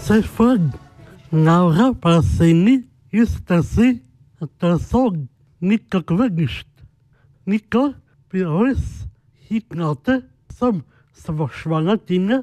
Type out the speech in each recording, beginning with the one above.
Sefon, Laura Bassini ist sie der Song Nico gewünscht. Nico, bei uns Hypnote zum Schwangertinnen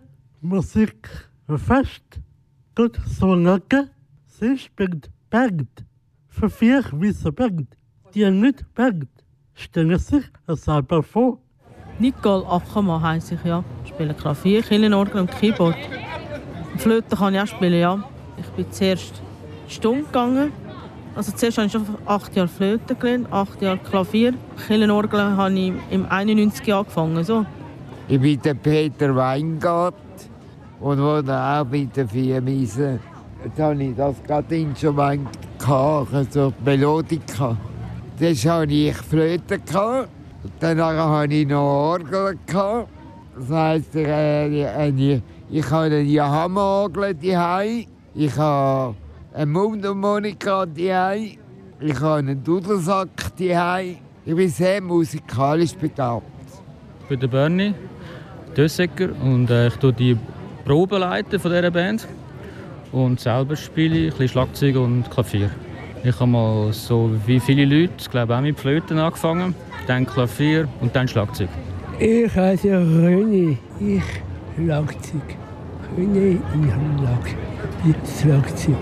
Musikfest. Gut so lange, sie spielt Band. Für 4 weiße Band, die nicht Band. Stellen sich selber vor. Nicole Ackermann heisse ich, ja. Ich spiele Klavier, Kirchenorgel und Keyboard. Flöte kann ich auch spielen, ja. Ich bin zuerst Stunde gegangen. Also zuerst habe ich schon 8 Jahre Flöte gelernt, 8 Jahre Klavier. Kirchenorgel habe ich im 91 angefangen. So. Ich bin der Peter Weingart und wohne auch bei den Viermiesen. Jetzt hatte ich das gerade Instrument, also Melodika. Dann hatte ich Flöte. Dann hatte ich noch Orgel. Das heisst, ich habe eine Yamaha-Orgel zu Hause. Ich habe eine Mundharmonika zu Hause. Ich habe einen Dudelsack zu Hause. Ich bin sehr musikalisch begabt. Ich bin der Bernie Dössecker und ich leite die Proben von dieser Band. Und selber spiele ich ein bisschen Schlagzeug und Klavier. Ich habe mal so wie viele Leute, ich glaube auch mit Flöten angefangen, dann Klavier und dann Schlagzeug. Ich heiße René, ich Schlagzeug. René, ich Schlagzeug.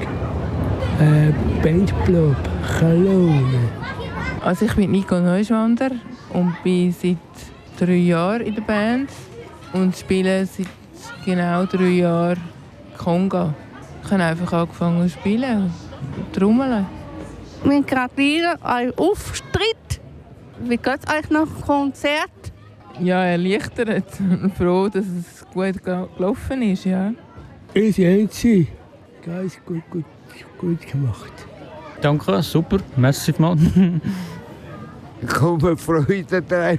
Bandprobe, Kalone. Also ich bin Nico Neuschwander und bin seit 3 Jahren in der Band und spiele seit genau 3 Jahren Conga. Ich habe einfach angefangen zu spielen und trommeln. Wir haben gerade wieder einen Auftritt. Wie geht es euch nach dem Konzert? Ja, erleichtert und froh, dass es gut gelaufen ist. Ja. Ich bin ganz gut gemacht. Danke, super, merci mal. Ich komme Freude rein.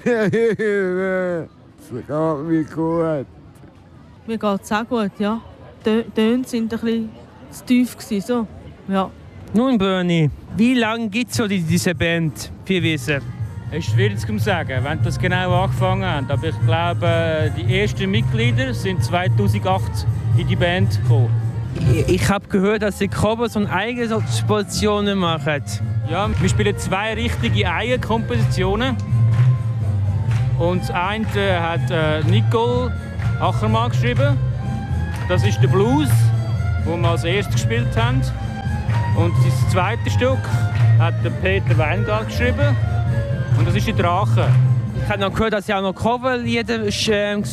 Es geht mir gut. Mir geht es auch gut, ja. Die Töne waren ein bisschen zu tief. So. Ja. Nun, Bernie, wie lange gibt es so diese Band, Vierwiesen? Es ist schwierig zu sagen, wenn das genau angefangen hat. Aber ich glaube, die ersten Mitglieder sind 2008 in die Band gekommen. Ich habe gehört, dass die Covers und eigene Kompositionen machen. Ja, wir spielen 2 richtige Eigenkompositionen. Und das eine hat Nicole Ackermann geschrieben. Das ist der Blues, den wir als erstes gespielt haben. Und das zweite Stück hat der Peter Weingart geschrieben. Und das ist der Drache. Ich habe noch gehört, dass Sie auch noch Coverlieder geschrieben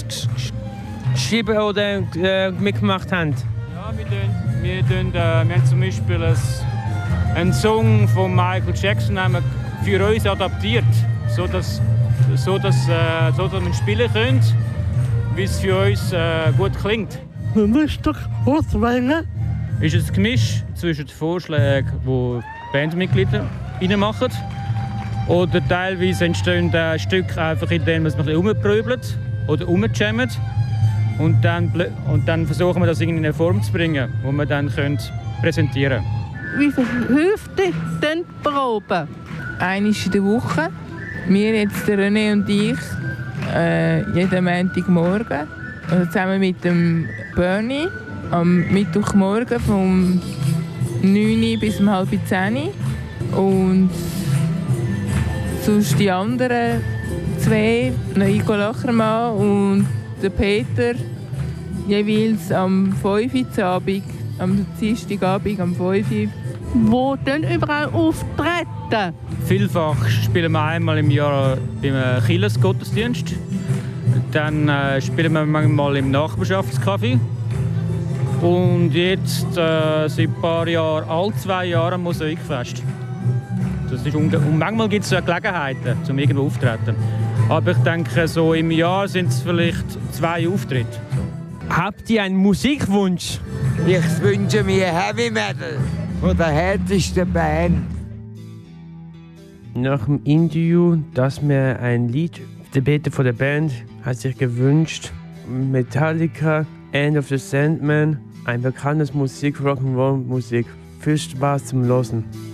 oder mitgemacht haben. Ja, wir haben zum Beispiel einen Song von Michael Jackson für uns adaptiert, sodass wir spielen können, wie es für uns gut klingt. Ist doch auswählen. Ist ein Gemisch zwischen den Vorschlägen, die Bandmitglieder reinmachen. Oder teilweise entstehen Stücke einfach, indem man es ein bisschen rumpröbelt oder rumjammt. Und dann versuchen wir das in eine Form zu bringen, die wir dann präsentieren können. Wie viele Hälfte denn proben? Einmal in der Woche. Wir jetzt, der René und ich, jeden Montagmorgen. Also zusammen mit dem Bernie. Am Mittwochmorgen vom 9 Uhr bis um halb 10 Uhr. Und sonst die anderen 2, Nicole Ackermann und der Peter, jeweils am 5 Uhr Abend, am Dienstagabend am 5 Uhr. Wo denn überall auftreten? Vielfach spielen wir einmal im Jahr beim Kirchengottesdienst. Dann spielen wir manchmal im Nachbarschaftscafé. Und jetzt seit ein paar Jahren, alle 2 Jahre am Mosaikfest. Und manchmal gibt es Gelegenheiten, um irgendwo aufzutreten. Aber ich denke, so im Jahr sind es vielleicht 2 Auftritte. Habt ihr einen Musikwunsch? Ich wünsche mir Heavy Metal von der härtesten Band. Nach dem Interview, dass mir ein Lied, der Peter von der Band, hat sich gewünscht, Metallica, End of the Sandman, ein bekanntes Musik, Rock'n'Roll-Musik. Viel Spaß zum Hören.